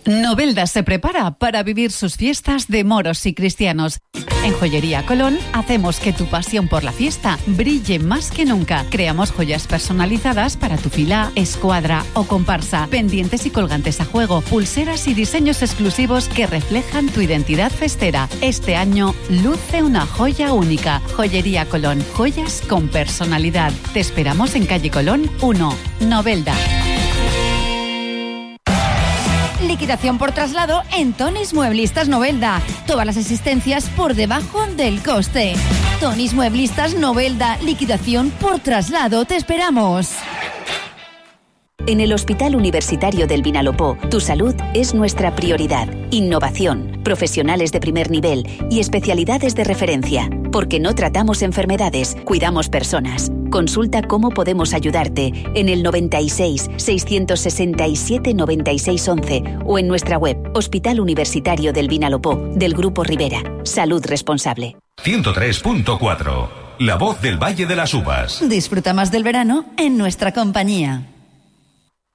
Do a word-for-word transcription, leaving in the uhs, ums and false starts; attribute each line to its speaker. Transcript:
Speaker 1: Novelda se prepara para vivir sus fiestas de moros y cristianos. En Joyería Colón hacemos que tu pasión por la fiesta brille más que nunca. Creamos joyas personalizadas para tu fila, escuadra o comparsa, pendientes y colgantes a juego, pulseras y diseños exclusivos que reflejan tu identidad festera. Este año luce una joya única. Joyería Colón, joyas con personalidad. Te esperamos en calle Colón uno, Novelda.
Speaker 2: Liquidación por traslado en Tonis Mueblistas Novelda. Todas las existencias por debajo del coste. Tonis Mueblistas Novelda. Liquidación por traslado. Te esperamos.
Speaker 3: En el Hospital Universitario del Vinalopó, tu salud es nuestra prioridad. Innovación, profesionales de primer nivel y especialidades de referencia. Porque no tratamos enfermedades, cuidamos personas. Consulta cómo podemos ayudarte en el noventa y seis, seiscientos sesenta y siete, noventa y seis once o en nuestra web Hospital Universitario del Vinalopó, del Grupo Rivera. Salud responsable.
Speaker 4: ciento tres punto cuatro. La voz del Valle de las Uvas.
Speaker 2: Disfruta más del verano en nuestra compañía.